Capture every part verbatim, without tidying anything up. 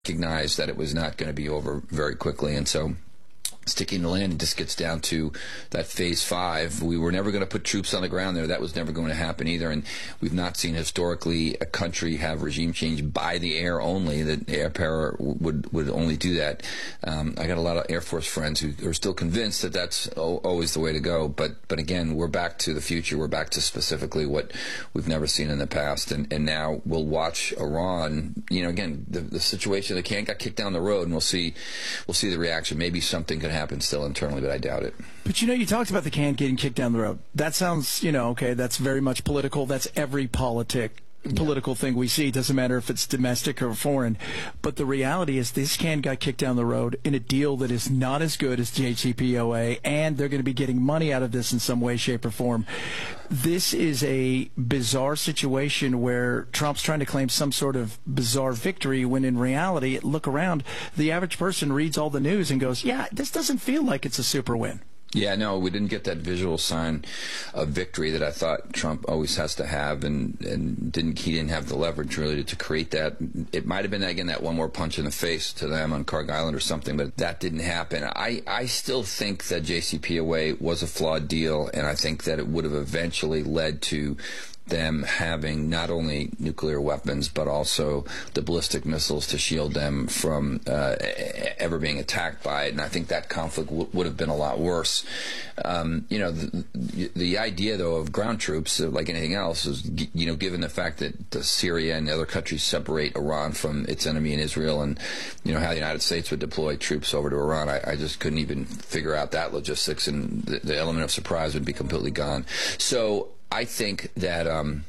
recognized that it was not going to be over very quickly, and so sticking the landing just gets down to that phase five. We were never going to put troops on the ground there. That was never going to happen either. And we've not seen historically a country have regime change by the air only. That air power would would only do that. Um, I got a lot of Air Force friends who are still convinced that that's always the way to go. But but again, we're back to the future. We're back to specifically what we've never seen in the past. And, and now we'll watch Iran. You know, again, the, the situation, they can't got kicked down the road, and we'll see we'll see the reaction. Maybe something could happen still internally, but I doubt it. But, you know, you talked about the can getting kicked down the road. That sounds, you know, okay, that's very much political. That's every politic, political thing we see. It doesn't matter if it's domestic or foreign. But the reality is this can got kicked down the road in a deal that is not as good as J C P O A, and they're going to be getting money out of this in some way, shape, or form. This is a bizarre situation where Trump's trying to claim some sort of bizarre victory when in reality, look around, the average person reads all the news and goes, yeah, this doesn't feel like it's a super win. Yeah, no, we didn't get that visual sign of victory that I thought Trump always has to have, and, and didn't he didn't have the leverage really to, to create that. It might have been, again, that one more punch in the face to them on Carg Island or something, but that didn't happen. I, I still think that J C P O A was a flawed deal, and I think that it would have eventually led to them having not only nuclear weapons but also the ballistic missiles to shield them from uh, ever being attacked by it. And I think that conflict w would have been a lot worse. Um, you know, the, the idea, though, of ground troops, uh, like anything else, is, you know, given the fact that the Syria and the other countries separate Iran from its enemy in Israel, and, you know, how the United States would deploy troops over to Iran, I, I just couldn't even figure out that logistics, and the, the element of surprise would be completely gone. So I think that um,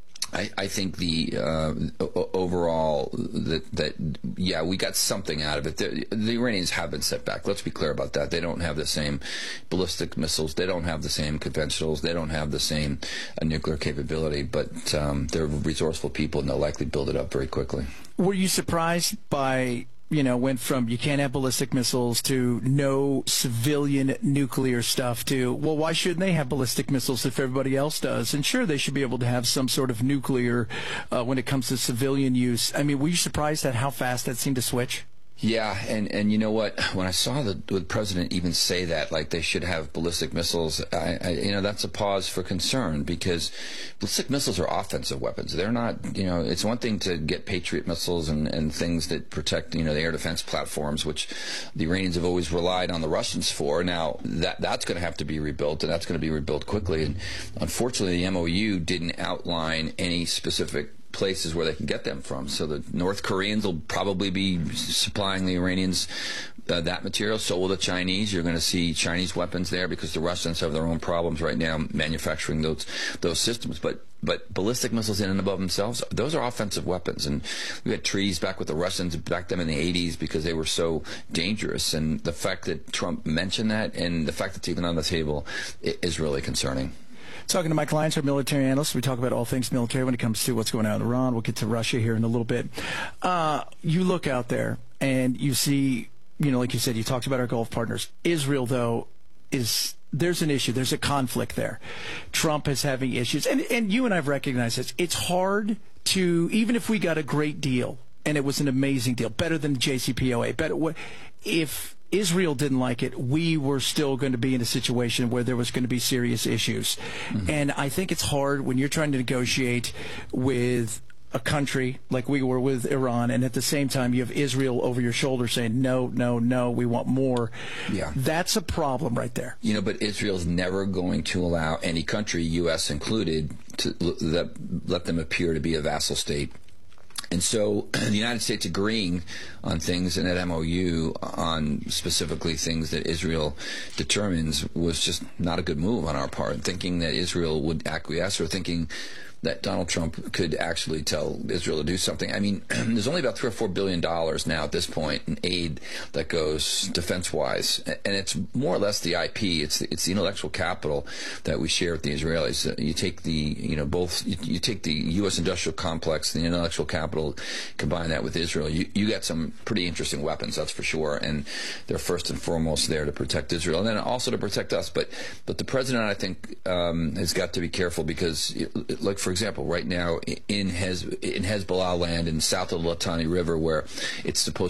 I, I think the uh, overall that that yeah, we got something out of it. The, the Iranians have been set back. Let's be clear about that. They don't have the same ballistic missiles. They don't have the same conventionals. They don't have the same uh, nuclear capability. But um, they're resourceful people, and they'll likely build it up very quickly. Were you surprised by, you know, went from you can't have ballistic missiles to no civilian nuclear stuff to, well, why shouldn't they have ballistic missiles if everybody else does? And sure, they should be able to have some sort of nuclear uh, when it comes to civilian use. I mean, were you surprised at how fast that seemed to switch? Yeah, and, and you know what? When I saw the, the president even say that, like they should have ballistic missiles, I, I, you know, that's a pause for concern, because ballistic missiles are offensive weapons. They're not, you know, it's one thing to get Patriot missiles and, and things that protect, you know, the air defense platforms, which the Iranians have always relied on the Russians for. Now, that that's going to have to be rebuilt, and that's going to be rebuilt quickly. And unfortunately, the M O U didn't outline any specific places where they can get them from. So the North Koreans will probably be supplying the Iranians uh, that material. So will the Chinese. You're going to see Chinese weapons there, because the Russians have their own problems right now manufacturing those those systems. But but ballistic missiles in and above themselves, those are offensive weapons. And we had treaties back with the Russians back then in the eighties because they were so dangerous. And the fact that Trump mentioned that, and the fact that it's even on the table, is really concerning. Talking to my clients, our military analysts, we talk about all things military when it comes to what's going on in Iran. We'll get to Russia here in a little bit. Uh, you look out there and you see, you know, like you said, you talked about our Gulf partners. Israel, though, is there's an issue. There's a conflict there. Trump is having issues. And, and you and I have recognized this. It's hard to, even if we got a great deal, and it was an amazing deal, better than J C P O A, better, if Israel didn't like it, we were still going to be in a situation where there was going to be serious issues. Mm-hmm. And I think it's hard when you're trying to negotiate with a country like we were with Iran, and at the same time you have Israel over your shoulder saying, no, no, no, we want more. Yeah. That's a problem right there. You know, but Israel's never going to allow any country, U S included, to let, let them appear to be a vassal state. And so the United States agreeing on things in that M O U on specifically things that Israel determines was just not a good move on our part. Thinking that Israel would acquiesce, or thinking that Donald Trump could actually tell Israel to do something. I mean, there's only about three or four billion dollars now at this point in aid that goes defense-wise, and it's more or less the I P. It's the, it's the intellectual capital that we share with the Israelis. You take the you know both you, you take the U S industrial complex, the intellectual capital, combine that with Israel. You you got some pretty interesting weapons, that's for sure, and they're first and foremost there to protect Israel, and then also to protect us. But but the president, I think, um, has got to be careful, because, like for for example, right now in Hez in Hezbollah land in south of the Litani River, where it's supposed